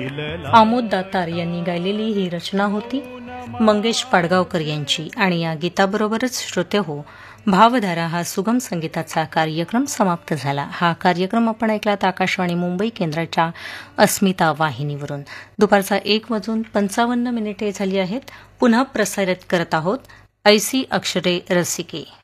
आमोद दातार यांनी गायलेली ही रचना होती मंगेश पाडगावकर यांची. आणि या गीताबरोबरच श्रोतेहो, भावधारा हा सुगम संगीताचा कार्यक्रम समाप्त झाला. हा कार्यक्रम आपण ऐकलात आकाशवाणी मुंबई केंद्राच्या अस्मिता वाहिनीवरून. दुपारचा 1:55 झाली आहेत. पुन्हा प्रसारित करत आहोत ऐसी अक्षरे रसिके.